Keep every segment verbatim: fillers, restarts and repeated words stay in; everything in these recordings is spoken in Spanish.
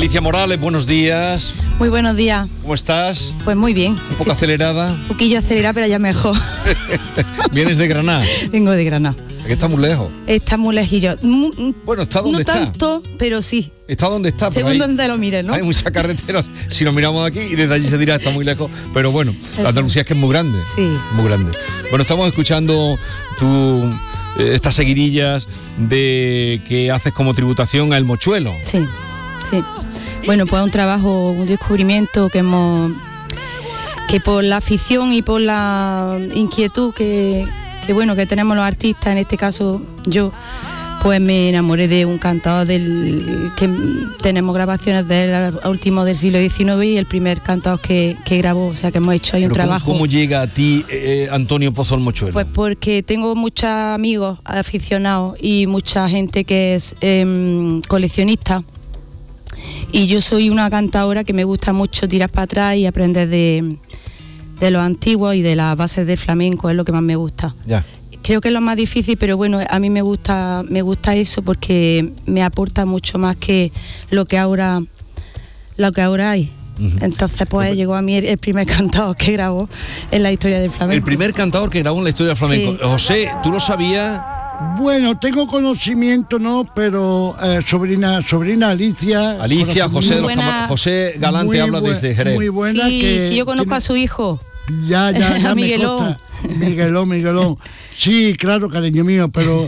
Alicia Morales, buenos días. Muy buenos días. ¿Cómo estás? Pues muy bien. ¿Un poco acelerada? Un poquillo acelerada, pero ya mejor. ¿Vienes de Granada? Vengo de Granada. Aquí está muy lejos. Está muy lejillo. Bueno, está donde no está. No tanto, pero sí. Está donde está. Según hay, donde lo mires, ¿no? Hay mucha carretera. Si lo miramos de aquí y desde allí se dirá está muy lejos. Pero bueno, la Andalucía es que es muy grande. Sí. Muy grande. Bueno, estamos escuchando tu, eh, estas seguidillas de que haces como tributación al mochuelo. Sí, sí. Bueno, pues un trabajo, un descubrimiento que hemos... que por la afición y por la inquietud que, que bueno que tenemos los artistas, en este caso yo, pues me enamoré de un cantador del que tenemos grabaciones del último del siglo diecinueve y el primer cantador que, que grabó, o sea que hemos hecho ahí un ¿Pero trabajo. ¿Cómo, cómo llega a ti eh, Antonio Pozo el mochuelo? Pues porque tengo muchos amigos aficionados y mucha gente que es eh, coleccionista. Y yo soy una cantadora que me gusta mucho tirar para atrás y aprender de, de los antiguos y de las bases del flamenco, es lo que más me gusta. Ya. Creo que es lo más difícil, pero bueno, a mí me gusta, me gusta eso porque me aporta mucho más que lo que ahora, lo que ahora hay. Uh-huh. Entonces pues no, llegó a mí el, el primer cantador que grabó en la historia del flamenco. El primer cantador que grabó en la historia del flamenco. Sí. José, ¿tú lo sabías? Bueno, tengo conocimiento, ¿no? Pero eh, sobrina sobrina Alicia... Alicia, José, de los Camar- José Galante habla bu- desde Jerez. Muy buena. Sí, que sí, yo conozco tiene... a su hijo. Ya, ya, ya a me Miguelón. consta. Miguelón, Miguelón. Sí, claro, cariño mío, pero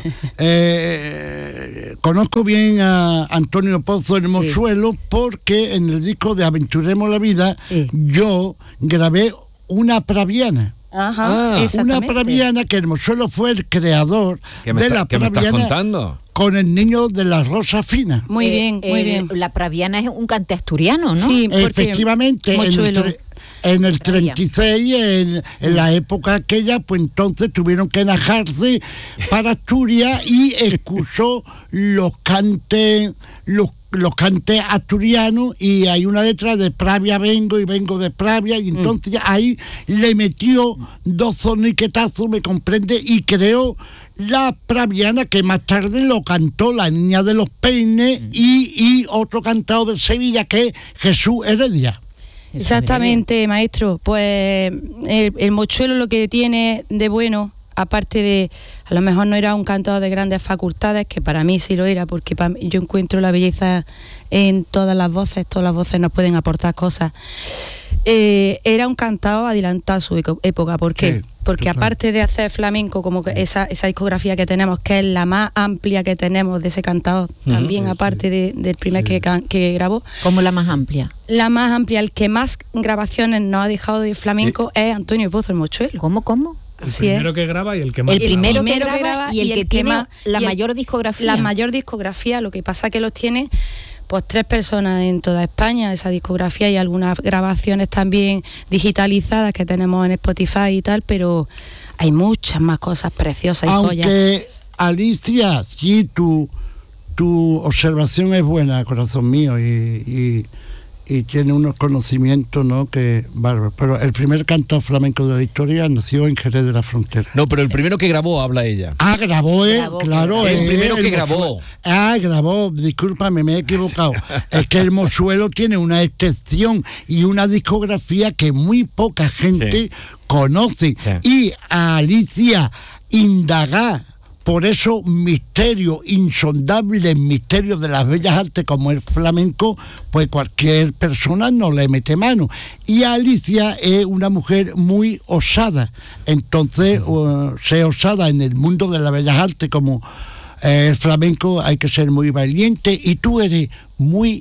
eh, conozco bien a Antonio Pozo el Mochuelo, sí, porque en el disco de Aventuremos la Vida, sí, yo grabé una praviana. Ajá, ah, una praviana que el Mochuelo fue el creador de está, la ¿qué praviana. ¿Qué me estás contando? Con el niño de la rosa fina. Muy bien, eh, muy eh, bien. La praviana es un cante asturiano, ¿no? Sí, efectivamente. En el, tre- en el treinta y seis, en, en la época aquella, pues entonces tuvieron que enajarse para Asturias y excusó los cantes, los los cantes asturianos, y hay una letra de Pravia vengo y vengo de Pravia, y entonces mm. ahí le metió dos zorniquetazos, me comprende, y creó la praviana, que más tarde lo cantó la Niña de los Peines mm. y, y otro cantado de Sevilla, que es Jesús Heredia. Exactamente, maestro. Pues el, el mochuelo lo que tiene de bueno, aparte de, a lo mejor no era un cantador de grandes facultades, que para mí sí lo era, porque para mí, yo encuentro la belleza en todas las voces, todas las voces nos pueden aportar cosas. Eh, era un cantador adelantado a su época, ¿por qué? Sí, porque total. Aparte de hacer flamenco, como que esa, esa discografía que tenemos, que es la más amplia que tenemos de ese cantador, uh-huh. también sí, aparte de, del primer sí. que, que grabó. ¿Cómo la más amplia? La más amplia, el que más grabaciones nos ha dejado de flamenco sí. es Antonio Pozo el Mochuelo. ¿Cómo, cómo? El Así primero es. que graba y el que más el primero graba. que graba, que graba y el, y el que, que tiene más, la mayor el, discografía. La mayor discografía, lo que pasa que los tiene pues tres personas en toda España, esa discografía, y algunas grabaciones también digitalizadas que tenemos en Spotify y tal, pero hay muchas más cosas preciosas y Aunque, joyas. Alicia, sí, tu, tu observación es buena, corazón mío, y... y... y tiene unos conocimientos, ¿no?, que bárbaros. Pero el primer cantor flamenco de la historia nació en Jerez de la Frontera. No, pero el primero que grabó, habla ella. Ah, grabó, eh, grabó claro. El eh, primero el que mochuelo. grabó. Ah, grabó, discúlpame, me he equivocado. Es que el Mochuelo tiene una extensión y una discografía que muy poca gente sí. conoce. Sí. Y a Alicia indagar por eso misterio, insondable misterio de las bellas artes como el flamenco, pues cualquier persona no le mete mano. Y Alicia es una mujer muy osada, entonces uh, ser osada en el mundo de las bellas artes como eh, el flamenco hay que ser muy valiente, y tú eres muy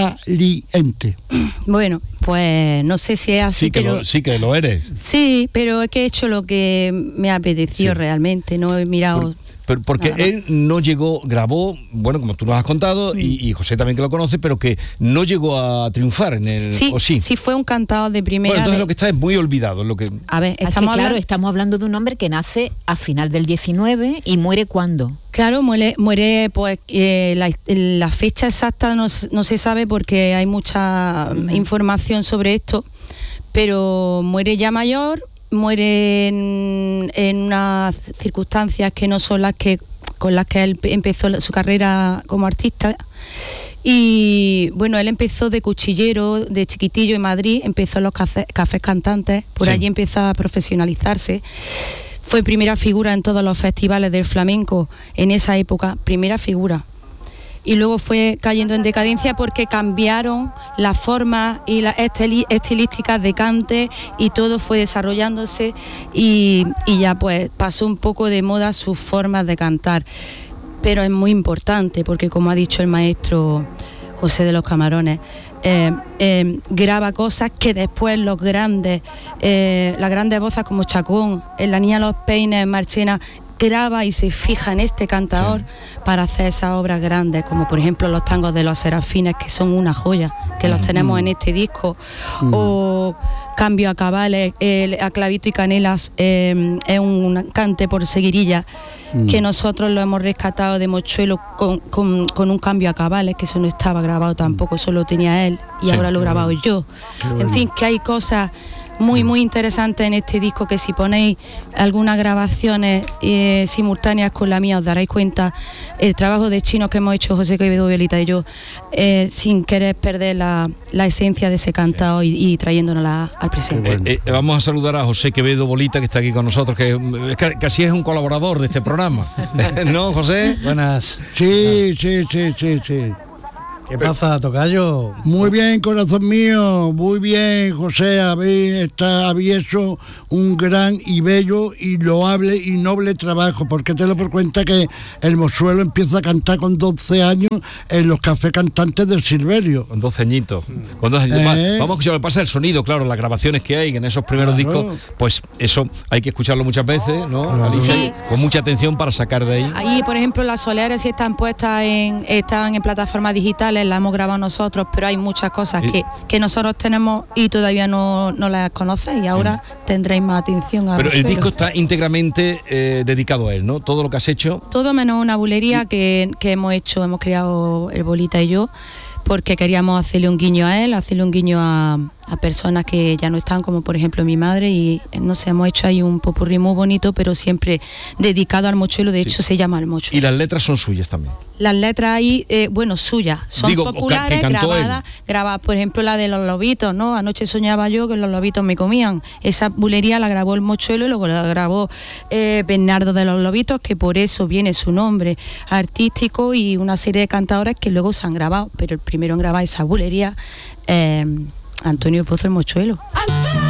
valiente. Bueno, pues no sé si es así, sí que pero... Lo, sí que lo eres. Sí, pero es que he hecho lo que me apeteció sí. realmente, no he mirado... Por... Pero porque nada, él no llegó, grabó, bueno, como tú nos has contado, mm. y, y José también que lo conoce, pero que no llegó a triunfar en el... Sí, ¿o sí? sí fue un cantador de primera... Bueno, entonces de... lo que está es muy olvidado. Lo que... A ver, estamos, es que, claro, hablando... estamos hablando de un hombre que nace a final del diecinueve y muere ¿cuándo? Claro, muere, muere pues eh, la, la fecha exacta no, no se sabe porque hay mucha mm. información sobre esto, pero muere ya mayor, muere en, en unas circunstancias que no son las que con las que él empezó su carrera como artista. Y bueno, él empezó de cuchillero, de chiquitillo en Madrid, empezó en los cafés, cafés cantantes, por sí. allí empezó a profesionalizarse. Fue primera figura en todos los festivales del flamenco en esa época, primera figura. Y luego fue cayendo en decadencia porque cambiaron las formas y las estilísticas de cante y todo fue desarrollándose y, y ya pues pasó un poco de moda sus formas de cantar. Pero es muy importante porque, como ha dicho el maestro José de los Camarones, eh, eh, graba cosas que después los grandes, eh, las grandes voces como Chacón, en La Niña de los Peines, Marchena, graba y se fija en este cantador sí. para hacer esas obras grandes, como por ejemplo los tangos de los Serafines, que son una joya, que los tenemos mm. en este disco, mm. o Cambio a Cabales, el, a Clavito y Canelas, eh, es un cante por seguirilla, mm. que nosotros lo hemos rescatado de Mochuelo con, con, con un Cambio a Cabales, que eso no estaba grabado tampoco, eso lo tenía él, y sí. ahora lo he grabado yo. Bueno. En fin, que hay cosas muy muy interesante en este disco, que si ponéis algunas grabaciones eh, simultáneas con la mía os daréis cuenta el trabajo de chinos que hemos hecho José Quevedo Violita y yo, eh, sin querer perder la, la esencia de ese cantado y, y trayéndonos al presente. Bueno. Eh, eh, vamos a saludar a José Quevedo Bolita, que está aquí con nosotros, que eh, casi es un colaborador de este programa. ¿No, José? Buenas. Sí, sí, sí, sí, sí. ¿Qué pasa, tocayo? Muy bien, corazón mío, muy bien, José, habéis, está, habéis hecho un gran y bello y loable y noble trabajo, porque te lo por cuenta que el mozuelo empieza a cantar con doce años en los cafés cantantes del Silverio. Con doce añitos. Con doce añitos. ¿Eh? Vamos a escuchar, lo que pasa el sonido, claro, las grabaciones que hay en esos primeros claro. discos, pues eso hay que escucharlo muchas veces, ¿no? Claro. Sí. Con mucha atención para sacar de ahí. Ahí, por ejemplo, las soleares sí están puestas en, están en plataformas digitales, la hemos grabado nosotros, pero hay muchas cosas que, que nosotros tenemos y todavía no, no las conocéis y ahora sí. tendréis más atención a Pero el disco está íntegramente eh, dedicado a él, ¿no? Todo lo que has hecho. Todo menos una bulería que, que hemos hecho, hemos creado el Bolita y yo, porque queríamos hacerle un guiño a él, hacerle un guiño a, a personas que ya no están, como por ejemplo mi madre, y no sé, hemos hecho ahí un popurrí muy bonito, pero siempre dedicado al mochuelo, de hecho sí. se llama El Mochuelo. Y las letras son suyas también. Las letras ahí, eh, bueno, suyas, son Digo, populares, grabadas, grabadas, por ejemplo la de Los Lobitos, ¿no? Anoche soñaba yo que los lobitos me comían. Esa bulería la grabó El Mochuelo y luego la grabó eh, Bernardo de los Lobitos, que por eso viene su nombre artístico, y una serie de cantadores que luego se han grabado, pero el primero en grabar esa bulería, eh, Antonio Pozo El Mochuelo.